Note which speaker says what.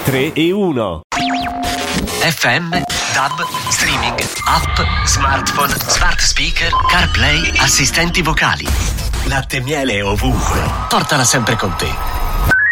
Speaker 1: 3 e 1.
Speaker 2: FM, DAB, streaming, app, smartphone, smart speaker, CarPlay, assistenti vocali. Latte e miele ovunque. Portala sempre con te.